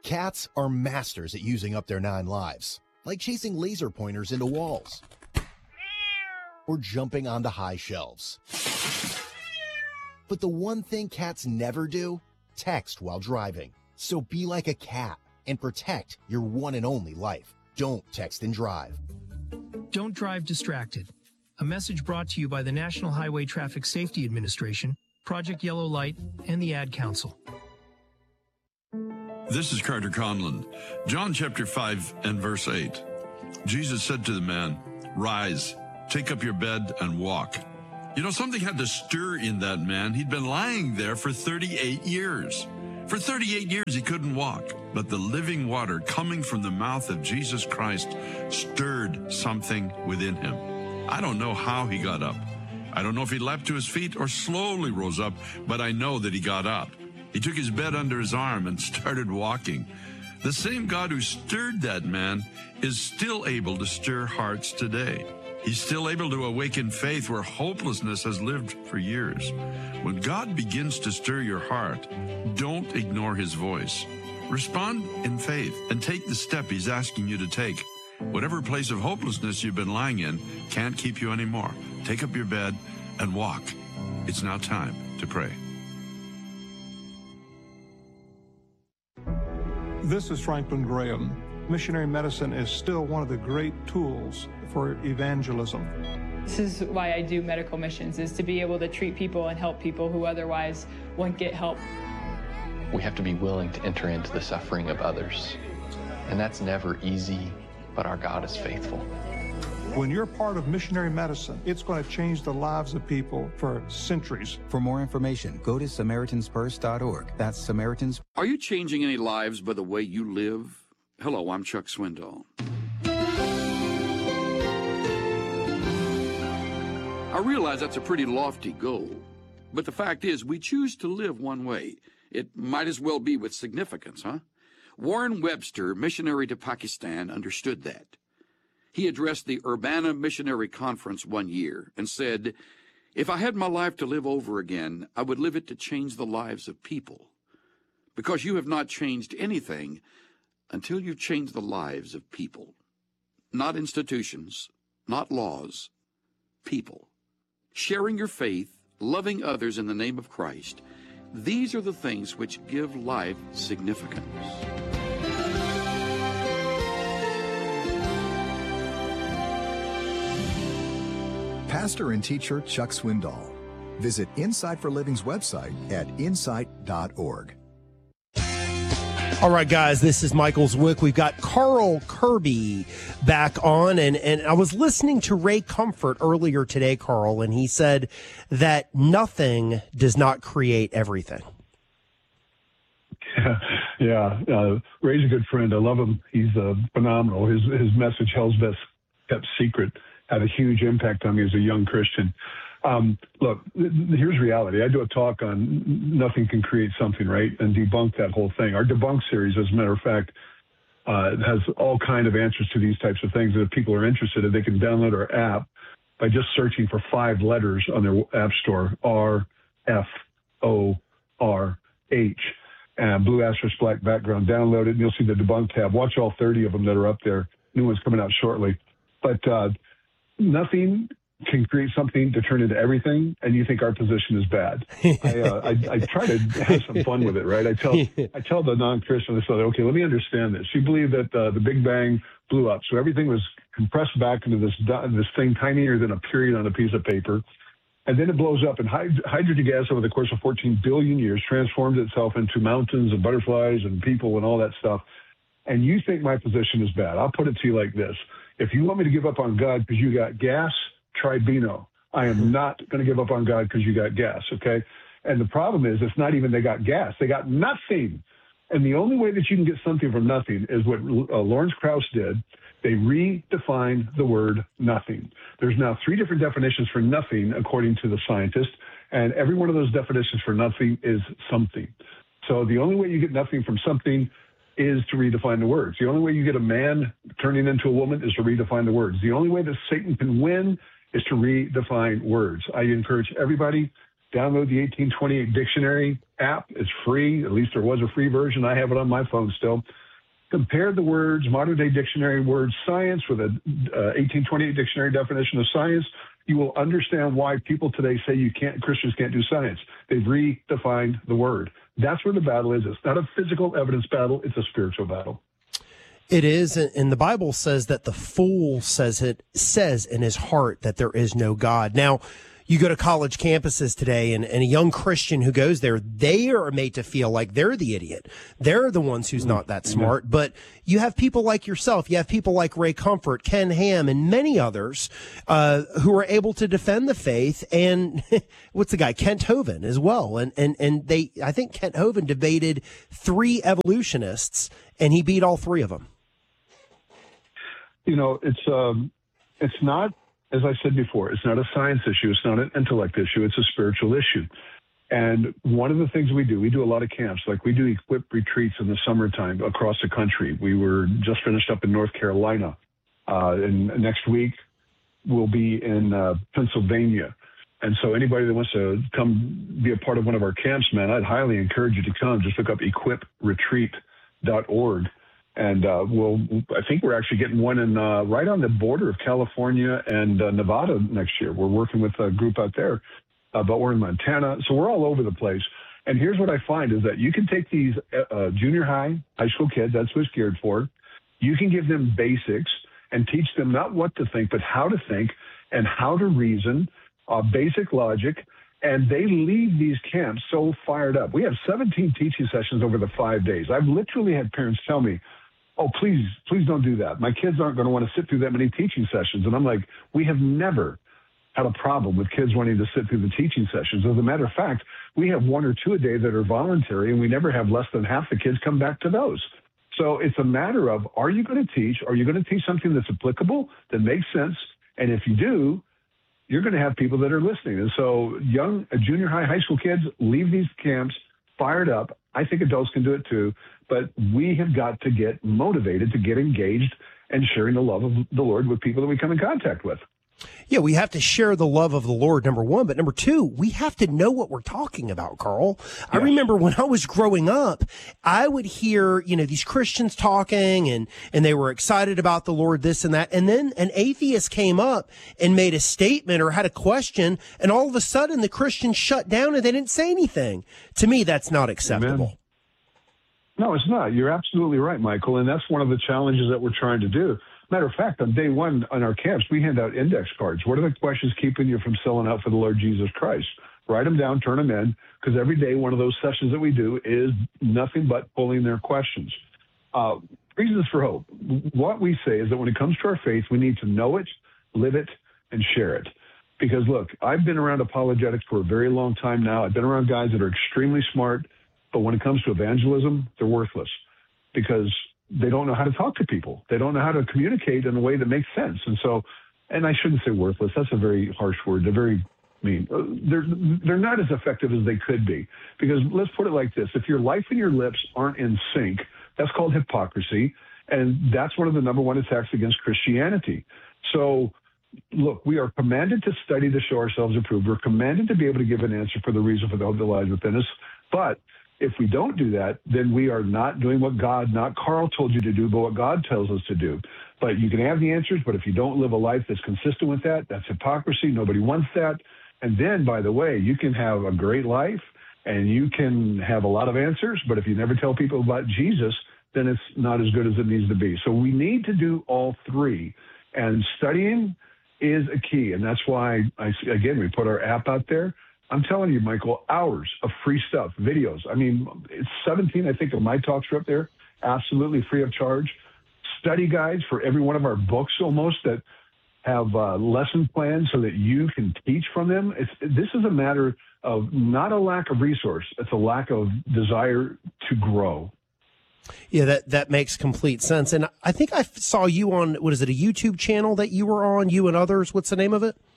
Cats are masters at using up their 9 lives, like chasing laser pointers into walls or jumping onto high shelves. But the one thing cats never do, text while driving. So be like a cat and protect your one and only life. Don't text and drive. Don't drive distracted. A message brought to you by the National Highway Traffic Safety Administration, Project Yellow Light, and the Ad Council. This is Carter Conlon. John chapter 5 and verse 8. Jesus said to the man, "Rise, take up your bed and walk." You know, something had to stir in that man. He'd been lying there for 38 years. For 38 years, he couldn't walk. But the living water coming from the mouth of Jesus Christ stirred something within him. I don't know how he got up. I don't know if he leapt to his feet or slowly rose up, but I know that he got up. He took his bed under his arm and started walking. The same God who stirred that man is still able to stir hearts today. He's still able to awaken faith where hopelessness has lived for years. When God begins to stir your heart, don't ignore his voice. Respond in faith and take the step he's asking you to take. Whatever place of hopelessness you've been lying in can't keep you anymore. Take up your bed and walk. It's now time to pray. This is Franklin Graham. Missionary medicine is still one of the great tools for evangelism. This is why I do medical missions, is to be able to treat people and help people who otherwise wouldn't get help. We have to be willing to enter into the suffering of others. And that's never easy, but our God is faithful. When you're part of missionary medicine, it's going to change the lives of people for centuries. For more information, go to SamaritansPurse.org. That's Samaritans. Are you changing any lives by the way you live? Hello, I'm Chuck Swindoll. I realize that's a pretty lofty goal, but the fact is we choose to live one way. It might as well be with significance, huh? Warren Webster, missionary to Pakistan, understood that. He addressed the Urbana Missionary Conference one year and said, "If I had my life to live over again, I would live it to change the lives of people. Because you have not changed anything until you change the lives of people. Not institutions, not laws, people. Sharing your faith, loving others in the name of Christ, these are the things which give life significance." Pastor and teacher Chuck Swindoll. Visit Insight for Living's website at insight.org. All right, guys, this is Michael Zwick. We've got Carl Kirby back on, and I was listening to Ray Comfort earlier today, Carl, and he said that nothing does not create everything. Yeah. Ray's a good friend. I love him. He's phenomenal. His message, Hell's Best Kept Secret, had a huge impact on me as a young Christian. Look, here's reality. I do a talk on nothing can create something, right? And debunk that whole thing. Our Debunk series, as a matter of fact, has all kind of answers to these types of things. And if people are interested, they can download our app by just searching for 5 letters on their app store, RFORH, and blue asterisk black background. Download it, and you'll see the Debunk tab. Watch all 30 of them that are up there. New one's coming out shortly. But nothing can create something to turn into everything, and you think our position is bad. I try to have some fun with it, right? I tell the non-Christian, I say, okay, let me understand this. You believe that the Big Bang blew up, so everything was compressed back into this thing tinier than a period on a piece of paper, and then it blows up, and hydrogen gas over the course of 14 billion years transformed itself into mountains and butterflies and people and all that stuff, and you think my position is bad. I'll put it to you like this. If you want me to give up on God because you got gas, try Beano. I am not going to give up on God because you got gas, okay? And the problem is, it's not even they got gas. They got nothing. And the only way that you can get something from nothing is what Lawrence Krauss did. They redefined the word nothing. There's now 3 different definitions for nothing, according to the scientist, and every one of those definitions for nothing is something. So the only way you get nothing from something is to redefine the words. The only way you get a man turning into a woman is to redefine the words. The only way that Satan can win is to redefine words. I encourage everybody download the 1828 Dictionary app. It's free. At least there was a free version. I have it on my phone still. Compare the words, modern-day dictionary word science with a 1828 dictionary definition of science. You will understand why people today say Christians can't do science. They've redefined the word. That's where the battle is. It's not a physical evidence battle. It's a spiritual battle. It is, and the Bible says that the fool says in his heart that there is no God. Now, you go to college campuses today, and a young Christian who goes there, they are made to feel like they're the idiot. They're the ones who's not that smart. But you have people like yourself. You have people like Ray Comfort, Ken Ham, and many others who are able to defend the faith. And what's the guy? Kent Hovind as well. And I think Kent Hovind debated 3 evolutionists, and he beat all 3 of them. You know, it's not, as I said before, it's not a science issue. It's not an intellect issue. It's a spiritual issue. And one of the things we do a lot of camps. Like we do equip retreats in the summertime across the country. We were just finished up in North Carolina. And next week we'll be in Pennsylvania. And so anybody that wants to come be a part of one of our camps, man, I'd highly encourage you to come. Just look up equipretreat.org. And I think we're actually getting one in right on the border of California and Nevada next year. We're working with a group out there, but we're in Montana. So we're all over the place. And here's what I find is that you can take these junior high school kids, that's what it's geared for. You can give them basics and teach them not what to think, but how to think and how to reason, basic logic. And they leave these camps so fired up. We have 17 teaching sessions over the 5 days. I've literally had parents tell me, oh, please don't do that. My kids aren't going to want to sit through that many teaching sessions. And I'm like, we have never had a problem with kids wanting to sit through the teaching sessions. As a matter of fact, we have 1 or 2 a day that are voluntary, and we never have less than half the kids come back to those. So it's a matter of, are you going to teach? Are you going to teach something that's applicable, that makes sense? And if you do, you're going to have people that are listening. And so young junior high school kids leave these camps fired up. I think adults can do it too, but we have got to get motivated to get engaged and sharing the love of the Lord with people that we come in contact with. Yeah, we have to share the love of the Lord, number one. But number two, we have to know what we're talking about, Carl. Yes. I remember when I was growing up, I would hear, these Christians talking and they were excited about the Lord, this and that. And then an atheist came up and made a statement or had a question. And all of a sudden the Christians shut down and they didn't say anything. To me, that's not acceptable. Amen. No, it's not. You're absolutely right, Michael. And that's one of the challenges that we're trying to do. Matter of fact, on day one on our camps, we hand out index cards. What are the questions keeping you from selling out for the Lord Jesus Christ? Write them down, turn them in, because every day one of those sessions that we do is nothing but pulling their questions. Reasons for hope. What we say is that when it comes to our faith, we need to know it, live it, and share it. Because, look, I've been around apologetics for a very long time now. I've been around guys that are extremely smart, but when it comes to evangelism, they're worthless because they don't know how to talk to people. They don't know how to communicate in a way that makes sense. And so, and I shouldn't say worthless. That's a very harsh word. They're very mean. They're not as effective as they could be. Because let's put it like this. If your life and your lips aren't in sync, that's called hypocrisy. And that's one of the number one attacks against Christianity. So, look, we are commanded to study to show ourselves approved. We're commanded to be able to give an answer for the reason for the hope that lies within us. But if we don't do that, then we are not doing what God, not Carl told you to do, but what God tells us to do. But you can have the answers, but if you don't live a life that's consistent with that, that's hypocrisy. Nobody wants that. And then, by the way, you can have a great life and you can have a lot of answers, but if you never tell people about Jesus, then it's not as good as it needs to be. So we need to do all three. And studying is a key. And that's why, we put our app out there. I'm telling you, Michael, hours of free stuff, videos. I mean, it's 17, I think, of my talks are up there, absolutely free of charge. Study guides for every one of our books almost that have lesson plans so that you can teach from them. This is a matter of not a lack of resource. It's a lack of desire to grow. Yeah, that makes complete sense. And I think I saw you on, a YouTube channel that you were on, you and others. What's the name of it?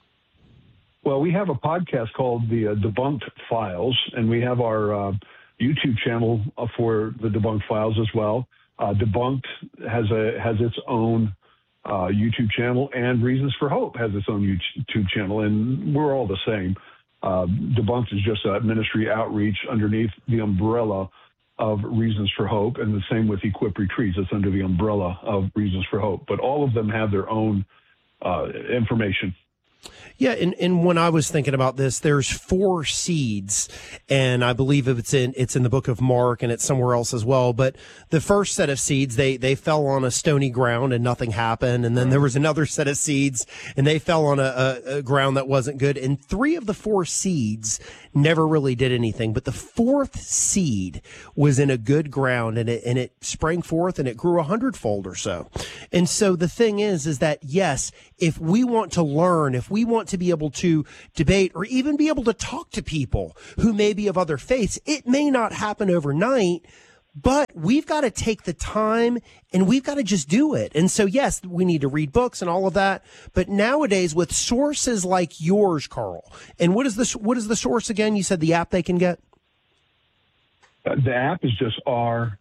Well, we have a podcast called the Debunked Files, and we have our YouTube channel for the Debunked Files as well. Debunked has its own YouTube channel, and Reasons for Hope has its own YouTube channel, and we're all the same. Debunked is just a ministry outreach underneath the umbrella of Reasons for Hope, and the same with Equip Retreats. It's under the umbrella of Reasons for Hope. But all of them have their own information. Yeah, and when I was thinking about this, there's 4 seeds, and I believe it's in the book of Mark, and it's somewhere else as well. But the first set of seeds, they fell on a stony ground and nothing happened, and then there was another set of seeds, and they fell on a ground that wasn't good. And 3 of the 4 seeds never really did anything, but the 4th seed was in a good ground, and it sprang forth, and it grew 100-fold or so. And so the thing is that yes, if we want to learn, if we want to be able to debate or even be able to talk to people who may be of other faiths, it may not happen overnight, but we've got to take the time and we've got to just do it. And so, yes, we need to read books and all of that. But nowadays with sources like yours, Carl, and what is the source again? You said the app they can get? The app is just RFORH,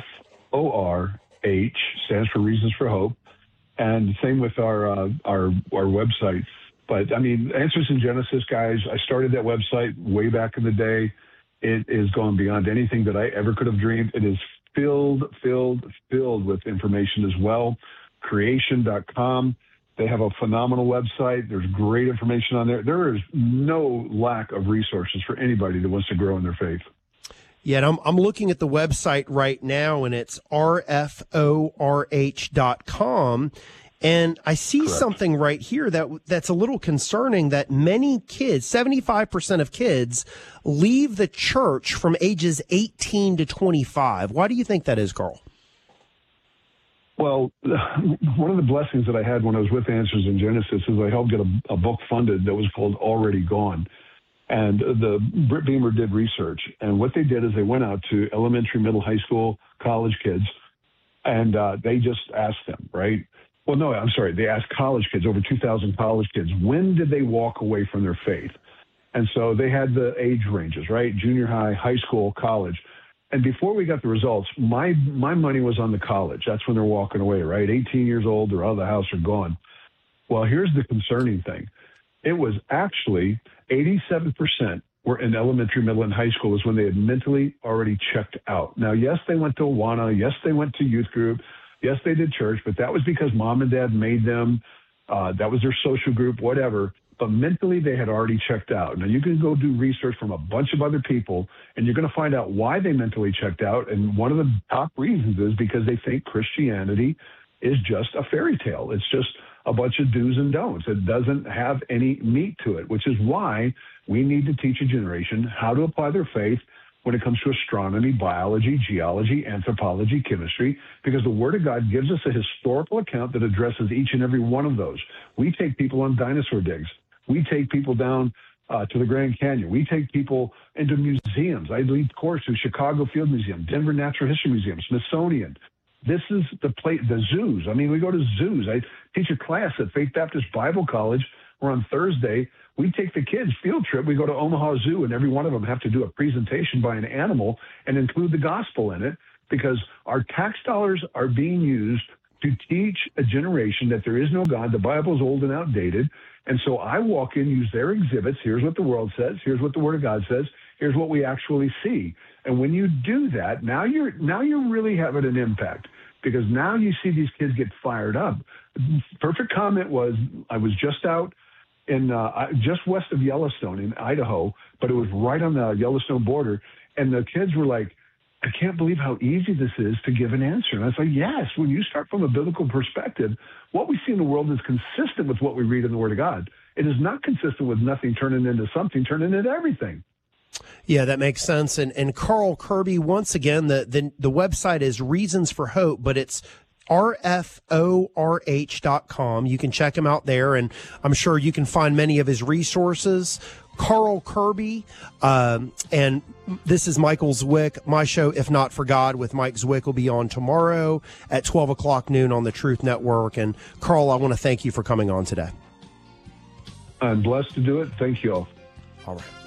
stands for Reasons for Hope. And same with our website. But I mean, Answers in Genesis, guys, I started that website way back in the day. It is going beyond anything that I ever could have dreamed. It is filled with information as well. Creation.com. They have a phenomenal website. There's great information on there. There is no lack of resources for anybody that wants to grow in their faith. Yeah, and I'm looking at the website right now, and it's rforh.com. And I see Correct. something right here that's a little concerning, that many kids, 75% of kids, leave the church from ages 18 to 25. Why do you think that is, Carl? Well, one of the blessings that I had when I was with Answers in Genesis is I helped get a book funded that was called Already Gone. And the Britt Beamer did research. And what they did is they went out to elementary, middle, high school, college kids, and they just asked them, right? Well, no, I'm sorry. They asked college kids, over 2,000 college kids, when did they walk away from their faith? And so they had the age ranges, right? Junior high, high school, college. And before we got the results, my money was on the college. That's when they're walking away, right? 18 years old, they're out of the house or gone. Well, here's the concerning thing. It was actually 87% were in elementary, middle, and high school is when they had mentally already checked out. Now, yes, they went to Awana. Yes, they went to youth group. Yes, they did church, but that was because mom and dad made them. That was their social group, whatever. But mentally, they had already checked out. Now, you can go do research from a bunch of other people, and you're going to find out why they mentally checked out. And one of the top reasons is because they think Christianity is just a fairy tale. It's just a bunch of do's and don'ts. It doesn't have any meat to it, which is why we need to teach a generation how to apply their faith when it comes to astronomy, biology, geology, anthropology, chemistry, because the Word of God gives us a historical account that addresses each and every one of those. We take people on dinosaur digs. We take people down to the Grand Canyon. We take people into museums. I lead course to Chicago Field Museum, Denver Natural History Museum, Smithsonian. This is the zoos. I mean, we go to zoos. I teach a class at Faith Baptist Bible College where on Thursday we take the kids field trip. We go to Omaha Zoo, and every one of them have to do a presentation by an animal and include the gospel in it, because our tax dollars are being used to teach a generation that there is no God. The Bible is old and outdated. And so I walk in, use their exhibits. Here's what the world says. Here's what the Word of God says. Here's what we actually see. And when you do that, now you're really having an impact, because now you see these kids get fired up. Perfect comment was, I was just out in just west of Yellowstone in Idaho, but it was right on the Yellowstone border, and the kids were like, I can't believe how easy this is to give an answer. And I was like, yes, when you start from a biblical perspective, what we see in the world is consistent with what we read in the Word of God. It is not consistent with nothing turning into something, turning into everything. Yeah, that makes sense. And Carl Kirby, once again, the website is Reasons for Hope, but it's rforh.com. You can check him out there, and I'm sure you can find many of his resources. Carl Kirby, and this is Michael Zwick. My show, If Not for God, with Mike Zwick will be on tomorrow at 12 o'clock noon on the Truth Network. And Carl, I want to thank you for coming on today. I'm blessed to do it. Thank you all. All right.